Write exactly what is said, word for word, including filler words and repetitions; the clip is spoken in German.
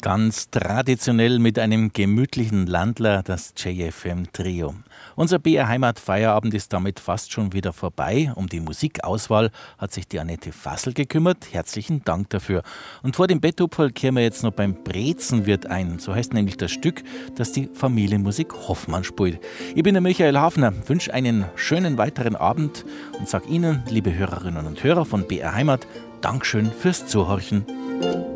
Ganz traditionell mit einem gemütlichen Landler, das J F M-Trio. Unser B R Heimat-Feierabend ist damit fast schon wieder vorbei. Um die Musikauswahl hat sich die Annette Fassel gekümmert. Herzlichen Dank dafür. Und vor dem Bettupferl kehren wir jetzt noch beim Brezenwirt ein. So heißt nämlich das Stück, das die Familienmusik Hoffmann spielt. Ich bin der Michael Hafner, wünsche einen schönen weiteren Abend und sage Ihnen, liebe Hörerinnen und Hörer von B R Heimat, Dankeschön fürs Zuhorchen.